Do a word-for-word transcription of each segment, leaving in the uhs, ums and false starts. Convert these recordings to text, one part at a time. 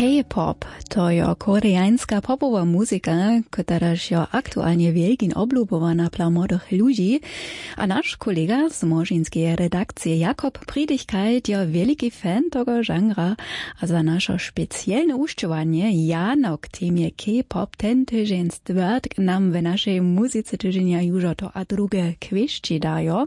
K-pop to jo koreańska popowa muzyka, któraż jo aktualnie wielkin oblubowana dla młodych ludzi, a nasz kolega z Morzynskiej redakcji Jakob Priedigkeit jo wielki fan tego żanra, a za nasze specjalne uszczowanie ja na temie K-pop ten tydzień stwierd nam w naszej muzyce tydzienia już to a drugie kwestie dajo.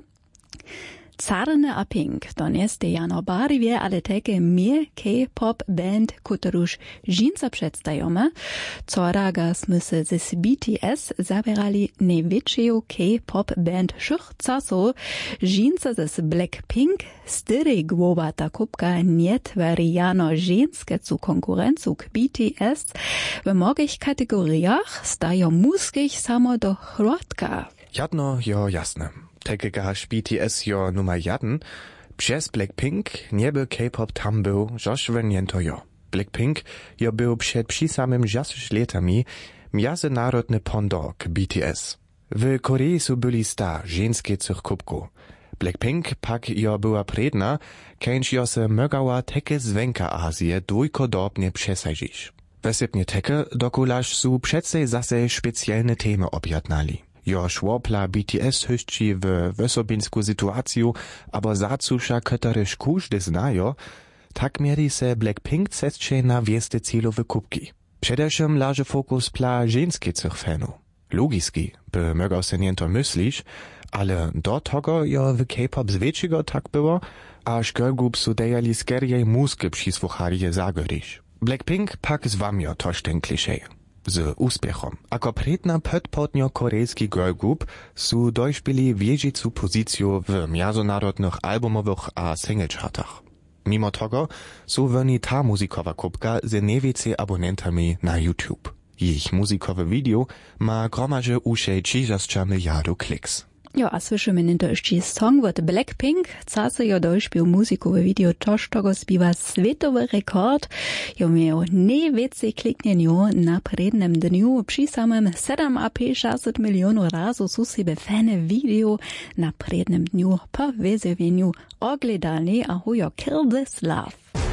Czarne a Pink, to nie jest jano barwie, ale takie mnie K-pop band, któruż dżinsa przedstajemy, co raga smysl z B T S zabierali największą K-pop band všech czasów, dżinsa z Blackpink, styry głowata kubka nie tworzy jano żeńskie zu konkurencu k B T S, w mnogich kategoriach stają muskich samo do chłotka. Jadno jo jasne. Tekegaż B T S jo numer jeden, przez Blackpink nie był K-pop tam był, żoż weniento jo. Blackpink jo był przed przy samym dziesięć latami międzynarodny pendant k B T S. W Korei su byli sta żeńskie cych kubku. Blackpink pak jo była predna, kęć jo se mögała teke zwenka Azje dwójkodobnie przesadzić. Wesepnie teke dokulaż su przedsej zase specjalne temy objadnali. Jo szłopla B T S hyszczy w wysobinsku sytuację, aber zacuša ktoryż każdy znajo, tak mieri se Blackpink cestcze na wieste celowe kubki. Przedewszym laży fokus pla żeńskie cych fanu. Logiski, by mogał se niento myślić, ale do tego jo w K-pop zwieczego tak było, aż girlgroup su dejali skerjej mózgy przysłuchali zagoryś. Blackpink pak z wami jo toż ten kliszej. Z uspiechom. Ako predna podpodnio korejski girl group su dojšpili wiežicu poziciju w międzynarodnych albumowych a single chartach. Mimo tego su woni ta muzikowa kubka z najwięcej abonentami na YouTube. Ich muzikowe video ma gromadže uše trzydzieści miliardów kliks. Jo, a słyszymy ninto jeszcze song od Blackpink, caso jo dojšpil muzikowe video toż tego zbiwa svetowy rekord, jo miał najwięcej kliknienio na prednem dniu, przy samym siedem a pięćdziesiąt milionów razu su sebe fane video na prednem dniu po wyzwieniu ogledalni, a hujo Kill This Love.